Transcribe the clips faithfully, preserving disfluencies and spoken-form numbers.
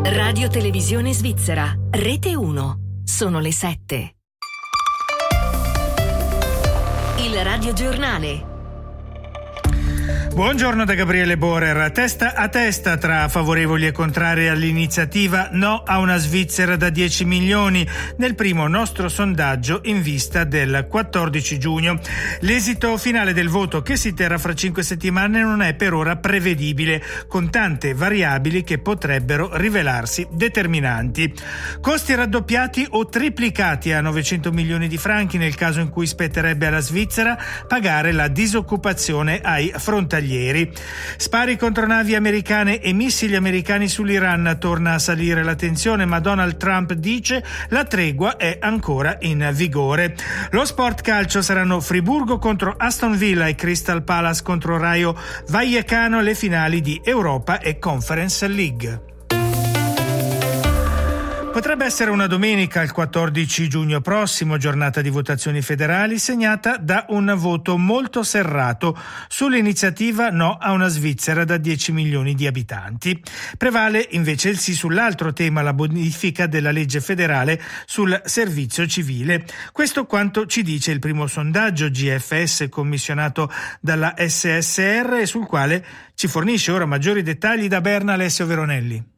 Radio Televisione Svizzera, Rete uno. Sono le sette. Il Radio Giornale. Buongiorno da Gabriele Borer. Testa a testa tra favorevoli e contrari all'iniziativa No a una Svizzera da dieci milioni nel primo nostro sondaggio in vista del quattordici giugno. L'esito finale del voto, che si terrà fra cinque settimane, non è per ora prevedibile, con tante variabili che potrebbero rivelarsi determinanti. Costi raddoppiati o triplicati a novecento milioni di franchi nel caso in cui spetterebbe alla Svizzera pagare la disoccupazione ai frontalieri. Spari contro navi americane e missili americani sull'Iran. Torna a salire la tensione, ma Donald Trump dice la tregua è ancora in vigore. Lo sport calcio: saranno Friburgo contro Aston Villa e Crystal Palace contro Rayo Vallecano, le finali di Europa e Conference League. Potrebbe essere una domenica, il quattordici giugno prossimo, giornata di votazioni federali segnata da un voto molto serrato sull'iniziativa No a una Svizzera da dieci milioni di abitanti. Prevale invece il sì sull'altro tema, la modifica della legge federale sul servizio civile. Questo quanto ci dice il primo sondaggio G F S commissionato dalla S S R e sul quale ci fornisce ora maggiori dettagli da Berna Alessio Veronelli.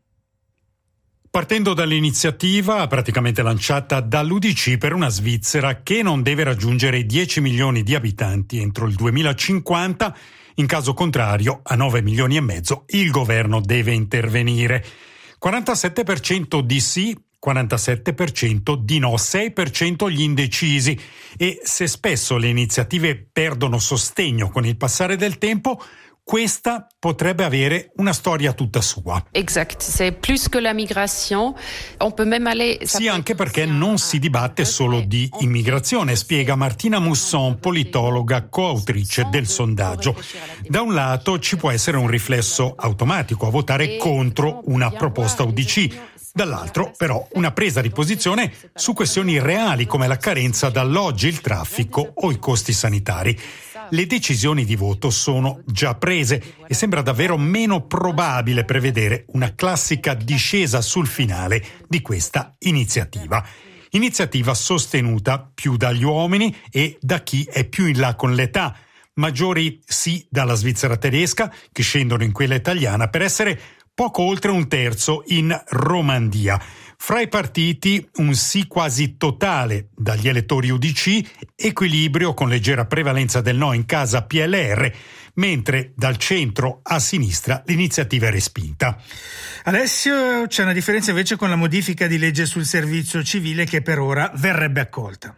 Partendo dall'iniziativa praticamente lanciata dall'U D C per una Svizzera che non deve raggiungere i dieci milioni di abitanti entro il duemilacinquanta, in caso contrario a nove milioni e mezzo il governo deve intervenire. quarantasette per cento di sì, quarantasette per cento di no, sei per cento gli indecisi, e se spesso le iniziative perdono sostegno con il passare del tempo, questa potrebbe avere una storia tutta sua. Exact, c'est plus que la migration. On peut même aller. Sì, anche perché non si dibatte solo di immigrazione, spiega Martina Musson, politologa, coautrice del sondaggio. Da un lato ci può essere un riflesso automatico a votare contro una proposta U D C. Dall'altro, però, una presa di posizione su questioni reali come la carenza d'alloggi, il traffico o i costi sanitari. Le decisioni di voto sono già prese e sembra davvero meno probabile prevedere una classica discesa sul finale di questa iniziativa. Iniziativa sostenuta più dagli uomini e da chi è più in là con l'età. Maggiori sì dalla Svizzera tedesca, che scendono in quella italiana, per essere poco oltre un terzo in Romandia. Fra i partiti un sì quasi totale dagli elettori U D C, equilibrio con leggera prevalenza del no in casa P L R, mentre dal centro a sinistra l'iniziativa è respinta. Alessio, c'è una differenza invece con la modifica di legge sul servizio civile che per ora verrebbe accolta.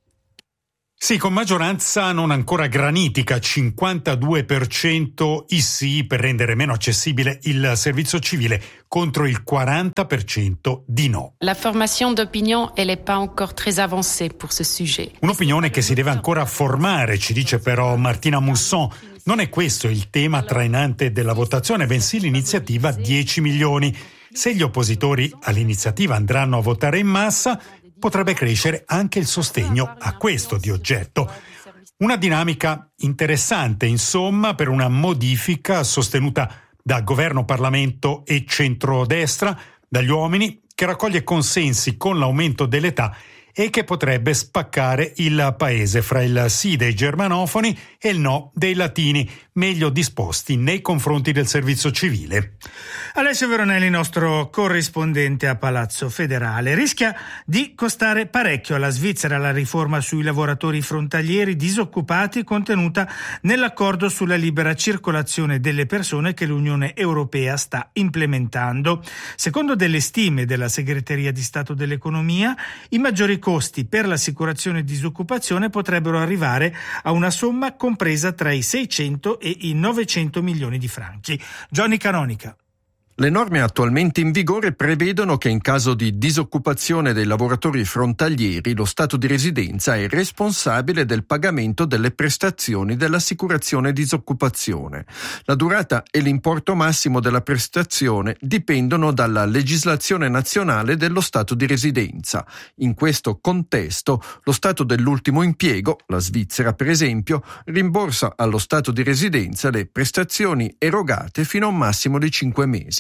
Sì, con maggioranza non ancora granitica, cinquantadue per cento i sì per rendere meno accessibile il servizio civile contro il quaranta per cento di no. La formation d'opinion, elle est pas encore très avancée pour ce sujet. Un'opinione che si deve ancora formare, ci dice però Martina Musson. Non è questo il tema trainante della votazione, bensì l'iniziativa dieci milioni. Se gli oppositori all'iniziativa andranno a votare in massa, potrebbe crescere anche il sostegno a questo di oggetto. Una dinamica interessante, insomma, per una modifica sostenuta da governo, Parlamento e centrodestra, dagli uomini, che raccoglie consensi con l'aumento dell'età e che potrebbe spaccare il paese fra il sì dei germanofoni e il no dei latini, meglio disposti nei confronti del servizio civile. Alessio Veronelli, nostro corrispondente a Palazzo Federale. Rischia di costare parecchio alla Svizzera la riforma sui lavoratori frontalieri disoccupati contenuta nell'accordo sulla libera circolazione delle persone che l'Unione Europea sta implementando. Secondo delle stime della Segreteria di Stato dell'Economia, i maggiori costi per l'assicurazione e disoccupazione potrebbero arrivare a una somma compresa tra i seicento e i novecento milioni di franchi. Johnny Canonica. Le norme attualmente in vigore prevedono che in caso di disoccupazione dei lavoratori frontalieri lo Stato di residenza è responsabile del pagamento delle prestazioni dell'assicurazione disoccupazione. La durata e l'importo massimo della prestazione dipendono dalla legislazione nazionale dello Stato di residenza. In questo contesto, lo Stato dell'ultimo impiego, la Svizzera per esempio, rimborsa allo Stato di residenza le prestazioni erogate fino a un massimo di cinque mesi.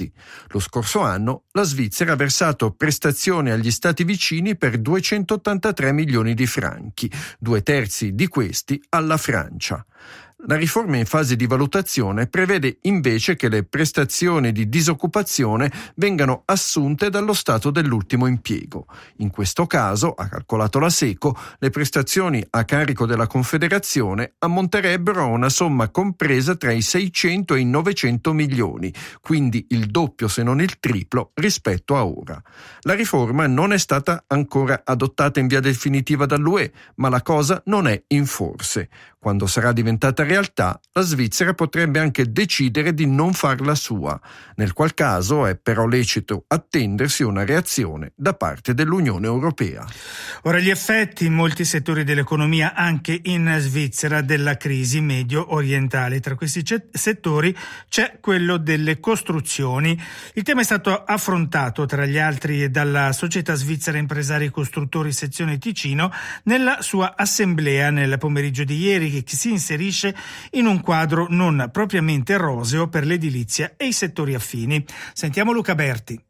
Uniti. Lo scorso anno la Svizzera ha versato prestazioni agli stati vicini per duecentottantatré milioni di franchi, due terzi di questi alla Francia. La riforma in fase di valutazione prevede invece che le prestazioni di disoccupazione vengano assunte dallo Stato dell'ultimo impiego. In questo caso, ha calcolato la SECO, le prestazioni a carico della Confederazione ammonterebbero a una somma compresa tra i seicento e i novecento milioni, quindi il doppio se non il triplo rispetto a ora. La riforma non è stata ancora adottata in via definitiva dall'U E, ma la cosa non è in forse. Quando sarà diventata realtà, la Svizzera potrebbe anche decidere di non farla sua, nel qual caso è però lecito attendersi una reazione da parte dell'Unione Europea. Ora gli effetti in molti settori dell'economia, anche in Svizzera, della crisi medio orientale. Tra questi settori c'è quello delle costruzioni. Il tema è stato affrontato, tra gli altri, dalla Società Svizzera Impresari Costruttori Sezione Ticino nella sua assemblea nel pomeriggio di ieri, che si inserisce in un quadro non propriamente roseo per l'edilizia e i settori affini. Sentiamo Luca Berti.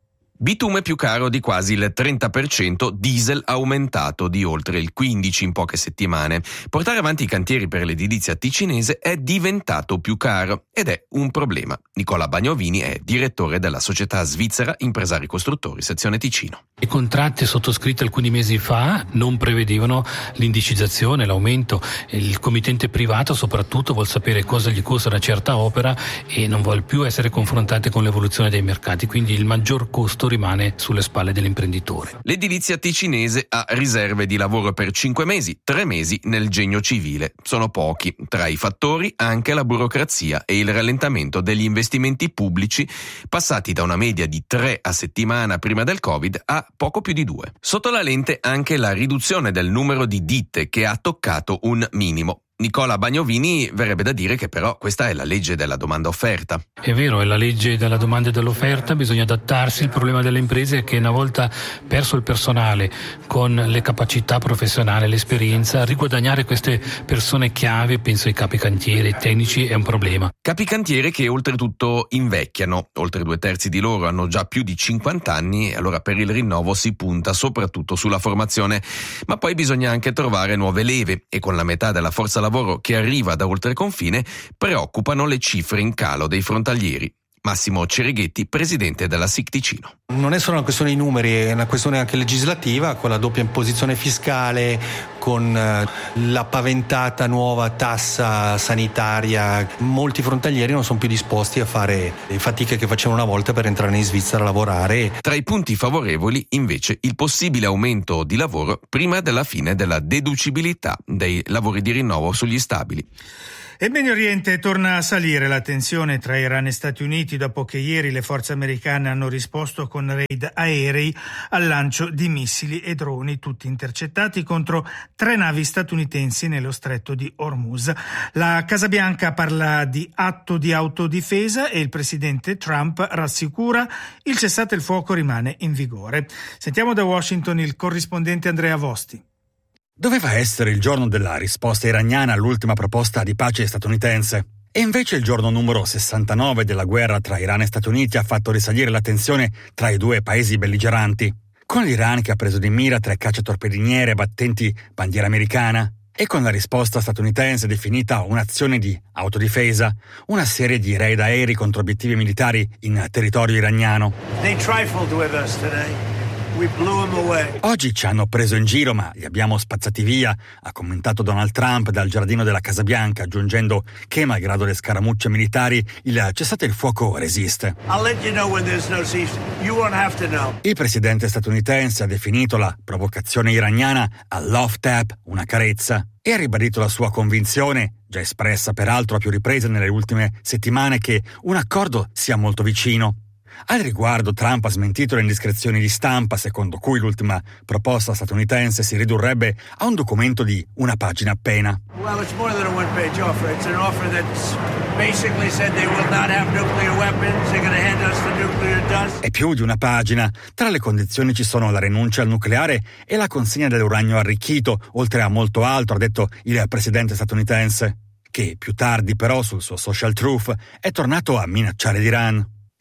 Bitume più caro di quasi il trenta per cento, diesel aumentato di oltre il quindici per cento in poche settimane. Portare avanti i cantieri per l'edilizia ticinese è diventato più caro ed è un problema. Nicola Bagnovini è direttore della Società Svizzera Impresari Costruttori Sezione Ticino. I contratti sottoscritti alcuni mesi fa non prevedevano l'indicizzazione, l'aumento. Il committente privato soprattutto vuol sapere cosa gli costa una certa opera e non vuole più essere confrontate con l'evoluzione dei mercati, quindi il maggior costo rimane sulle spalle dell'imprenditore. L'edilizia ticinese ha riserve di lavoro per cinque mesi, tre mesi nel genio civile. Sono pochi. Tra i fattori anche la burocrazia e il rallentamento degli investimenti pubblici, passati da una media di tre a settimana prima del Covid a poco più di due. Sotto la lente anche la riduzione del numero di ditte, che ha toccato un minimo. Nicola Bagnovini verrebbe da dire che però questa è la legge della domanda-offerta. È vero, è la legge della domanda e dell'offerta, bisogna adattarsi. Il problema delle imprese è che una volta perso il personale, con le capacità professionali, l'esperienza, riguadagnare queste persone chiave, penso ai capi cantiere, ai tecnici, è un problema. Capi cantiere che oltretutto invecchiano, oltre due terzi di loro hanno già più di cinquanta anni e allora per il rinnovo si punta soprattutto sulla formazione, ma poi bisogna anche trovare nuove leve e con la metà della forza lavoro che arriva da oltreconfine preoccupano le cifre in calo dei frontalieri. Massimo Cerighetti, presidente della S I C Ticino. Non è solo una questione di numeri, è una questione anche legislativa, con la doppia imposizione fiscale, con la paventata nuova tassa sanitaria. Molti frontalieri non sono più disposti a fare le fatiche che facevano una volta per entrare in Svizzera a lavorare. Tra i punti favorevoli, invece, il possibile aumento di lavoro prima della fine della deducibilità dei lavori di rinnovo sugli stabili. E in Medio Oriente torna a salire la tensione tra Iran e Stati Uniti dopo che ieri le forze americane hanno risposto con raid aerei al lancio di missili e droni, tutti intercettati, contro tre navi statunitensi nello stretto di Hormuz. La Casa Bianca parla di atto di autodifesa e il presidente Trump rassicura il cessate il fuoco rimane in vigore. Sentiamo da Washington il corrispondente Andrea Vosti. Doveva essere il giorno della risposta iraniana all'ultima proposta di pace statunitense. E invece il giorno numero sessantanove della guerra tra Iran e Stati Uniti ha fatto risalire la tensione tra i due paesi belligeranti, con l'Iran che ha preso di mira tre cacciatorpediniere battenti bandiera americana e con la risposta statunitense definita un'azione di autodifesa, una serie di raid aerei contro obiettivi militari in territorio iraniano. They trifled with us today. We blew them away. Oggi ci hanno preso in giro, ma li abbiamo spazzati via, ha commentato Donald Trump dal giardino della Casa Bianca, aggiungendo che, malgrado le scaramucce militari, il cessate il fuoco resiste. I'll let you know when there's no cease. You won't have to know. Il presidente statunitense ha definito la provocazione iraniana a love tap, una carezza, e ha ribadito la sua convinzione, già espressa peraltro a più riprese nelle ultime settimane, che un accordo sia molto vicino. Al riguardo, Trump ha smentito le indiscrezioni di stampa secondo cui l'ultima proposta statunitense si ridurrebbe a un documento di una pagina appena. Well, it's more than a one-page offer. It's an offer that basically said they will not have nuclear weapons. They're going to hand us the nuclear dust. È più di una pagina. Tra le condizioni ci sono la rinuncia al nucleare e la consegna dell'uranio arricchito, oltre a molto altro, ha detto il presidente statunitense, che più tardi però sul suo social truth è tornato a minacciare l'Iran.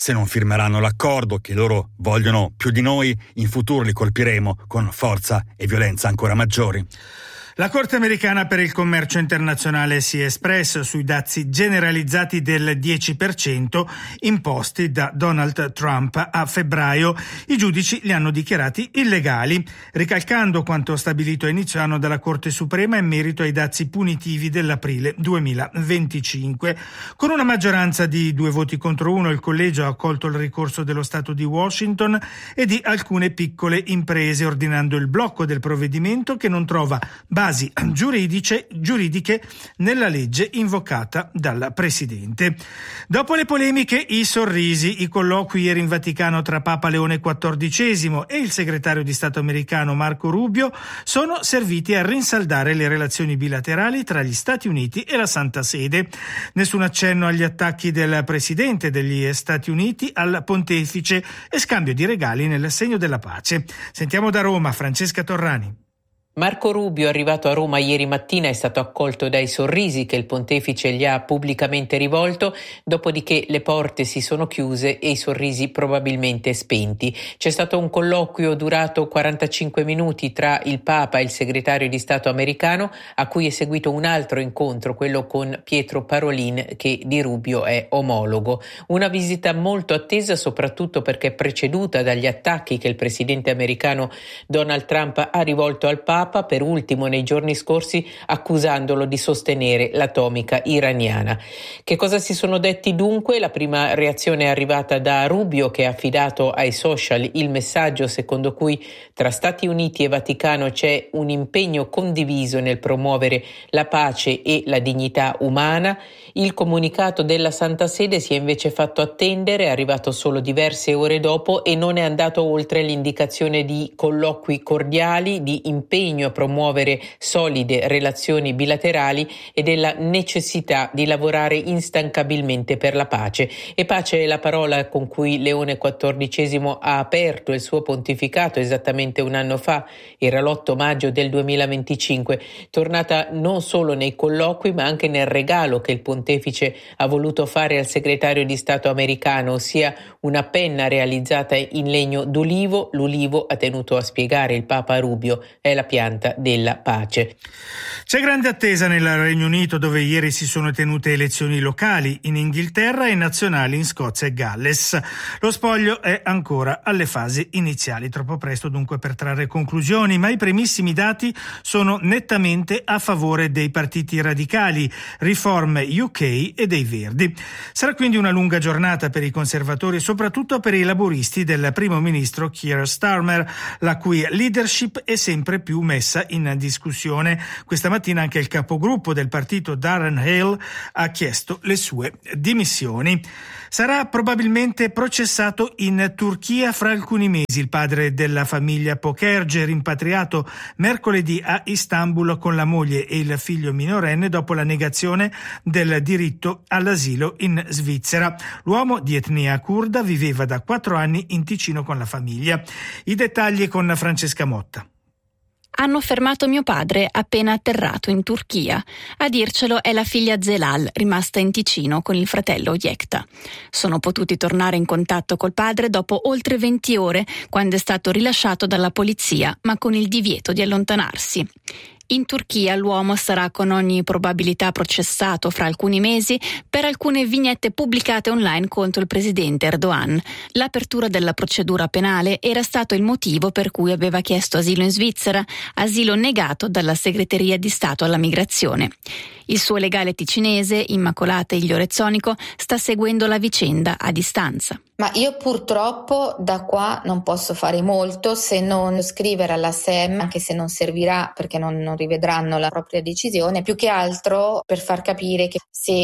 Se non firmeranno l'accordo che loro vogliono più di noi, in futuro li colpiremo con forza e violenza ancora maggiori. La Corte americana per il commercio internazionale si è espressa sui dazi generalizzati del dieci per cento imposti da Donald Trump a febbraio. I giudici li hanno dichiarati illegali, ricalcando quanto stabilito a inizio anno dalla Corte Suprema in merito ai dazi punitivi dell'aprile duemilaventicinque. Con una maggioranza di due voti contro uno, il collegio ha accolto il ricorso dello Stato di Washington e di alcune piccole imprese, ordinando il blocco del provvedimento che non trova basi giuridiche, giuridiche nella legge invocata dal Presidente. Dopo le polemiche, i sorrisi, i colloqui ieri in Vaticano tra Papa Leone quattordicesimo e il segretario di Stato americano Marco Rubio sono serviti a rinsaldare le relazioni bilaterali tra gli Stati Uniti e la Santa Sede. Nessun accenno agli attacchi del Presidente degli Stati Uniti al Pontefice e scambio di regali nel segno della pace. Sentiamo da Roma Francesca Torrani. Marco Rubio, arrivato a Roma ieri mattina, è stato accolto dai sorrisi che il pontefice gli ha pubblicamente rivolto, dopodiché le porte si sono chiuse e i sorrisi probabilmente spenti. C'è stato un colloquio durato quarantacinque minuti tra il Papa e il segretario di Stato americano, a cui è seguito un altro incontro, quello con Pietro Parolin, che di Rubio è omologo. Una visita molto attesa, soprattutto perché è preceduta dagli attacchi che il presidente americano Donald Trump ha rivolto al Papa, per ultimo nei giorni scorsi accusandolo di sostenere l'atomica iraniana. Che cosa si sono detti dunque? La prima reazione è arrivata da Rubio, che ha affidato ai social il messaggio secondo cui tra Stati Uniti e Vaticano c'è un impegno condiviso nel promuovere la pace e la dignità umana. Il comunicato della Santa Sede si è invece fatto attendere, è arrivato solo diverse ore dopo e non è andato oltre l'indicazione di colloqui cordiali, di impegno a promuovere solide relazioni bilaterali e della necessità di lavorare instancabilmente per la pace. E pace è la parola con cui Leone quattordicesimo ha aperto il suo pontificato esattamente un anno fa, era l'otto maggio del duemilaventicinque, tornata non solo nei colloqui ma anche nel regalo che il pontefice ha voluto fare al segretario di Stato americano, ossia una penna realizzata in legno d'olivo. L'ulivo, ha tenuto a spiegare il Papa Rubio, è la pianta della pace. C'è grande attesa nel Regno Unito, dove ieri si sono tenute elezioni locali in Inghilterra e nazionali in Scozia e Galles. Lo spoglio è ancora alle fasi iniziali, troppo presto dunque per trarre conclusioni, ma i primissimi dati sono nettamente a favore dei partiti radicali, Reform U K e dei Verdi. Sarà quindi una lunga giornata per i conservatori e soprattutto per i laburisti del primo ministro Keir Starmer, la cui leadership è sempre più messa in discussione. Questa mattina anche il capogruppo del partito Darren Hale ha chiesto le sue dimissioni. Sarà probabilmente processato in Turchia fra alcuni mesi il padre della famiglia Pokerge, rimpatriato mercoledì a Istanbul con la moglie e il figlio minorenne dopo la negazione del diritto all'asilo in Svizzera. L'uomo di etnia curda viveva da quattro anni in Ticino con la famiglia. I dettagli con Francesca Motta. Hanno fermato mio padre appena atterrato in Turchia. A dircelo è la figlia Zelal, rimasta in Ticino con il fratello Yekta. Sono potuti tornare in contatto col padre dopo oltre venti ore, quando è stato rilasciato dalla polizia, ma con il divieto di allontanarsi. In Turchia l'uomo sarà con ogni probabilità processato fra alcuni mesi per alcune vignette pubblicate online contro il presidente Erdogan. L'apertura della procedura penale era stato il motivo per cui aveva chiesto asilo in Svizzera, asilo negato dalla Segreteria di Stato alla Migrazione. Il suo legale ticinese, Immacolata Igliorezzonico, sta seguendo la vicenda a distanza. Ma io purtroppo da qua non posso fare molto se non scrivere alla S E M, anche se non servirà perché non, non rivedranno la propria decisione, più che altro per far capire che se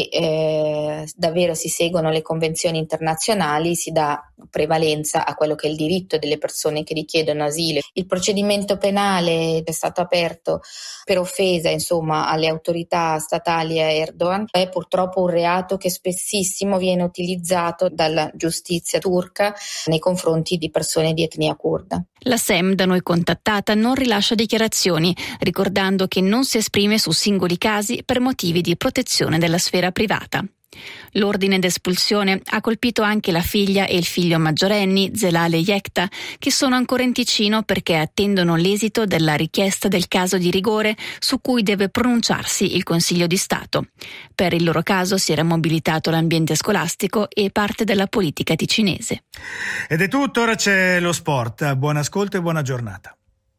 eh, davvero si seguono le convenzioni internazionali si dà prevalenza a quello che è il diritto delle persone che richiedono asilo. Il procedimento penale è stato aperto per offesa, insomma, alle autorità statali a Erdogan. È purtroppo un reato che spessissimo viene utilizzato dalla giustizia turca nei confronti di persone di etnia curda. La S E M, da noi contattata, non rilascia dichiarazioni, ricordando che non si esprime su singoli casi per motivi di protezione della sfera privata. L'ordine d'espulsione ha colpito anche la figlia e il figlio maggiorenni, Zelal e Yekta, che sono ancora in Ticino perché attendono l'esito della richiesta del caso di rigore su cui deve pronunciarsi il Consiglio di Stato. Per il loro caso si era mobilitato l'ambiente scolastico e parte della politica ticinese. Ed è tutto, ora c'è lo sport. Buon ascolto e buona giornata.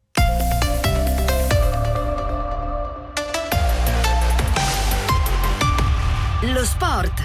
Lo sport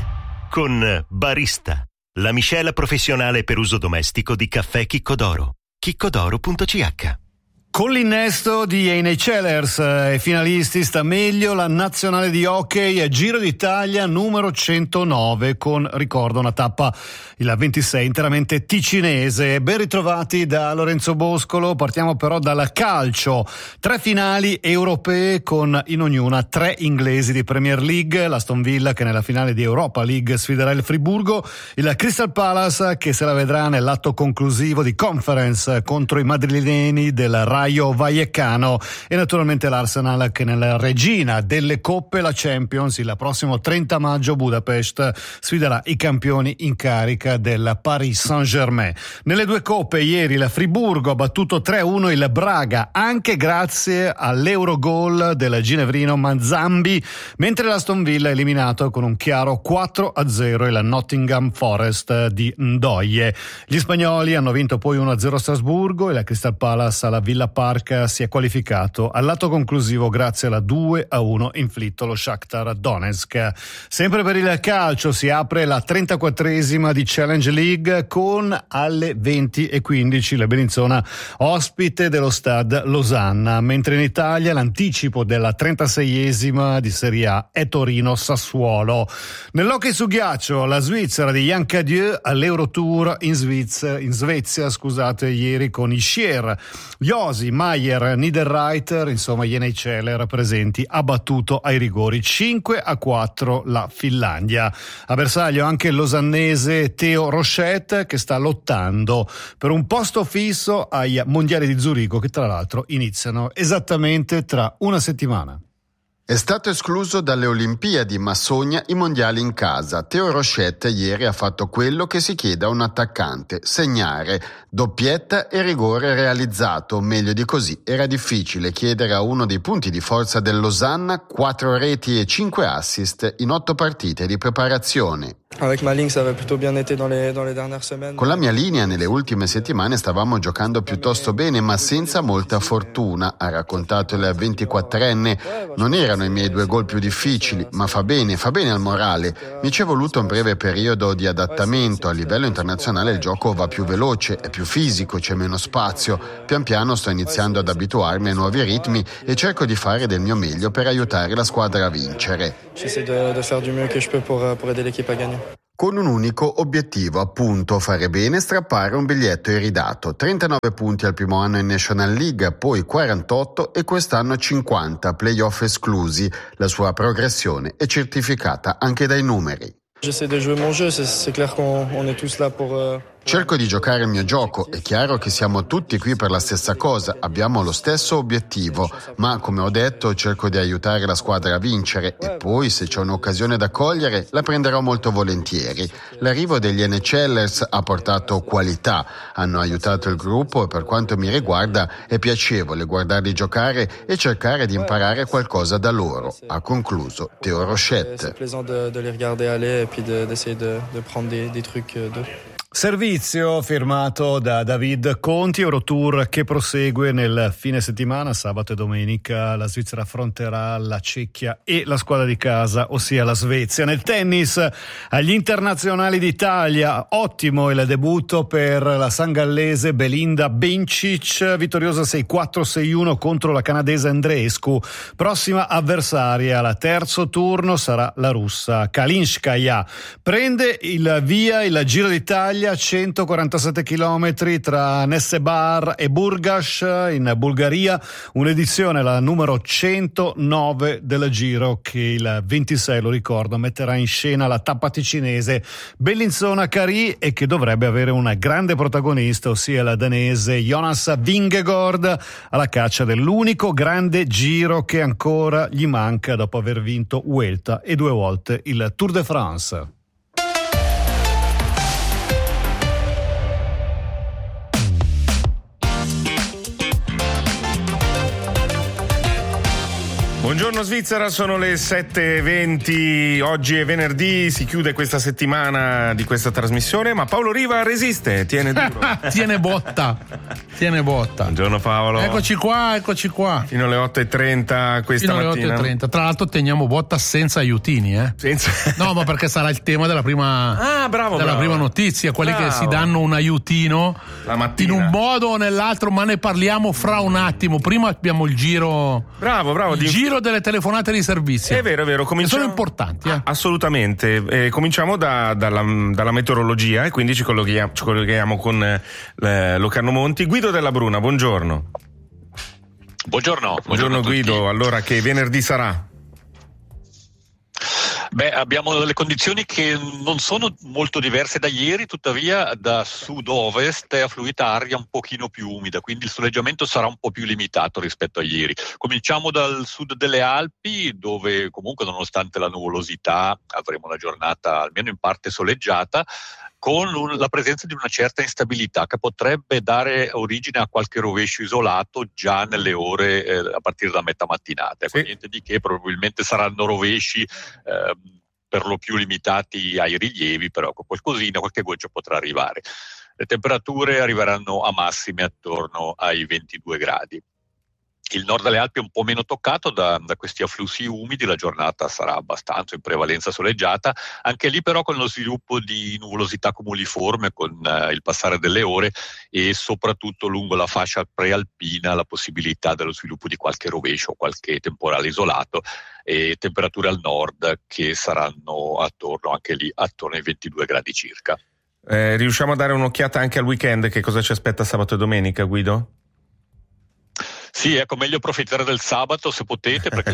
con Barista, la miscela professionale per uso domestico di caffè Chiccodoro. chiccodoro punto c h. Con l'innesto di Heine Cellers e finalisti sta meglio la nazionale di hockey Giro d'Italia numero centonove con, ricordo, una tappa il ventisei interamente ticinese. Ben ritrovati da Lorenzo Boscolo. Partiamo però dal calcio. Tre finali europee con in ognuna tre inglesi di Premier League. L'Aston Villa che nella finale di Europa League sfiderà il Friburgo, il Crystal Palace che se la vedrà nell'atto conclusivo di Conference contro i madrileni del Rayo Vallecano e naturalmente l'Arsenal che nella regina delle coppe, la Champions, il prossimo trenta maggio Budapest sfiderà i campioni in carica del Paris Saint-Germain. Nelle due coppe ieri il Friburgo ha battuto tre a uno il Braga anche grazie all'Eurogol del ginevrino Manzambi, mentre l'Aston Villa ha eliminato con un chiaro quattro a zero il Nottingham Forest di Ndoye. Gli spagnoli hanno vinto poi uno a zero a Strasburgo e la Crystal Palace alla Villa Park si è qualificato all'atto conclusivo grazie alla due a uno inflitto lo Shakhtar Donetsk. Sempre per il calcio si apre la trentaquattresima di Challenge League con alle venti e quindici la Bellinzona ospite dello Stade Losanna, mentre in Italia l'anticipo della trentaseiesima di Serie A è Torino Sassuolo. Nell'hockey su ghiaccio la Svizzera di Jan Cadieux all'Eurotour in Svizzera, in Svezia, scusate, ieri con i Schier, Josi, Maier, Niederreiter, insomma gli N H L presenti, ha battuto ai rigori cinque a quattro la Finlandia. A bersaglio anche il losannese Theo Rochette che sta lottando per un posto fisso ai mondiali di Zurigo che tra l'altro iniziano esattamente tra una settimana. È stato escluso dalle Olimpiadi, ma sogna i mondiali in casa. Theo Rochette ieri ha fatto quello che si chiede a un attaccante: segnare. Doppietta e rigore realizzato. Meglio di così era difficile chiedere a uno dei punti di forza del Losanna quattro reti e cinque assist in otto partite di preparazione. Avec ma ligne, ça va plutôt bien été dans les, dans les dernières semaines. Con la mia linea nelle ultime settimane stavamo giocando piuttosto bene, ma senza molta fortuna, ha raccontato il ventiquattrenne. Non erano i miei due gol più difficili, ma fa bene, fa bene al morale. Mi ci è voluto un breve periodo di adattamento. A livello internazionale il gioco va più veloce, è più fisico, c'è meno spazio. Pian piano sto iniziando ad abituarmi ai nuovi ritmi e cerco di fare del mio meglio per aiutare la squadra a vincere. J'essaie de, de faire du mieux que je peux pour, pour aider l'équipe à gagner. Con un unico obiettivo, appunto, fare bene e strappare un biglietto iridato. trentanove punti al primo anno in National League, poi quarantotto e quest'anno cinquanta, playoff esclusi. La sua progressione è certificata anche dai numeri. J'essaie de jouer mon jeu, c'est, c'est clair qu'on on est tous là pour... Uh... Cerco di giocare il mio gioco, è chiaro che siamo tutti qui per la stessa cosa, abbiamo lo stesso obiettivo, ma come ho detto cerco di aiutare la squadra a vincere e poi se c'è un'occasione da cogliere la prenderò molto volentieri. L'arrivo degli N H Lers ha portato qualità, hanno aiutato il gruppo e per quanto mi riguarda è piacevole guardarli giocare e cercare di imparare qualcosa da loro, ha concluso Theo Rochette. C'est plaisant de, de les regarder aller et puis de, d'essayer de, de prendre des, des trucs d'eux. Servizio firmato da David Conti, Eurotour che prosegue nel fine settimana, sabato e domenica la Svizzera affronterà la Cecchia e la squadra di casa, ossia la Svezia. Nel tennis, agli internazionali d'Italia, ottimo il debutto per la sangallese Belinda Bencic, vittoriosa sei quattro sei uno contro la canadese Andreescu. Prossima avversaria al terzo turno sarà la russa Kalinskaya. Prende il via il Giro d'Italia Italia, centoquarantasette chilometri tra Nessebar e Burgas in Bulgaria, un'edizione, la numero centonove del Giro, che il ventisei, lo ricordo, metterà in scena la tappa ticinese Bellinzona Carì e che dovrebbe avere una grande protagonista, ossia la danese Jonas Vingegaard, alla caccia dell'unico grande Giro che ancora gli manca dopo aver vinto Vuelta e due volte il Tour de France. Buongiorno Svizzera, sono le sette e venti, oggi è venerdì, si chiude questa settimana di questa trasmissione, ma Paolo Riva resiste, tiene duro. tiene botta, tiene botta. Buongiorno Paolo. Eccoci qua, eccoci qua. Fino alle otto e trenta questa Fino alle mattina. otto e trenta, tra l'altro teniamo botta senza aiutini, eh? Senza... No, ma perché sarà il tema della prima, ah, bravo, della bravo. prima notizia, quelli bravo. che si danno un aiutino la mattina. In un modo o nell'altro, ma ne parliamo fra un attimo. Prima abbiamo il giro, bravo, bravo, il di... giro delle telefonate di servizio. È vero, è vero. Cominciamo... Sono importanti. Eh? Assolutamente. Eh, cominciamo da, dalla, dalla meteorologia e quindi ci colleghiamo, ci colleghiamo con eh, Locarno Monti. Guido Della Bruna, buongiorno. Buongiorno. Buongiorno Guido, allora che venerdì sarà? Beh, abbiamo delle condizioni che non sono molto diverse da ieri, tuttavia da sud-ovest è affluita aria un pochino più umida, quindi il soleggiamento sarà un po' più limitato rispetto a ieri. Cominciamo dal sud delle Alpi, dove comunque nonostante la nuvolosità avremo una giornata almeno in parte soleggiata, con un, la presenza di una certa instabilità che potrebbe dare origine a qualche rovescio isolato già nelle ore eh, a partire da metà mattinata. Sì. Niente di che, probabilmente saranno rovesci eh, per lo più limitati ai rilievi, però qualcosina, qualche goccia potrà arrivare. Le temperature arriveranno a massime attorno ai ventidue gradi. Il nord delle Alpi è un po' meno toccato da, da questi afflussi umidi, la giornata sarà abbastanza in prevalenza soleggiata, anche lì però con lo sviluppo di nuvolosità cumuliforme con eh, il passare delle ore e soprattutto lungo la fascia prealpina la possibilità dello sviluppo di qualche rovescio, qualche temporale isolato e temperature al nord che saranno attorno anche lì attorno ai ventidue gradi circa. Eh, riusciamo a dare un'occhiata anche al weekend, che cosa ci aspetta sabato e domenica, Guido? Sì, ecco, meglio approfittare del sabato se potete, perché